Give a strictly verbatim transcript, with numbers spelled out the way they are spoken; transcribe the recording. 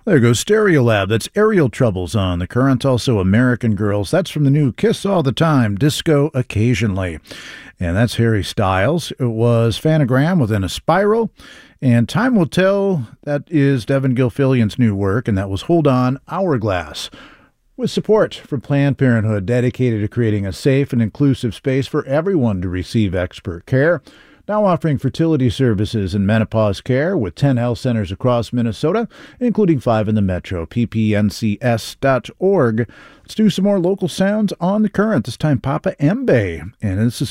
There goes Stereolab. That's Aerial Troubles on the Current. Also American Girls. That's from the new Kiss All the Time, Disco Occasionally. And that's Harry Styles. It was Phanogram within a Spiral. And Time Will Tell, that is Devin Gilfillian's new work. And that was Hold On, Hourglass. With support from Planned Parenthood, dedicated to creating a safe and inclusive space for everyone to receive expert care. Now offering fertility services and menopause care with ten health centers across Minnesota, including five in the metro, p p n c s dot org. Let's do some more local sounds on the Current. This time Papa Mbe, and this is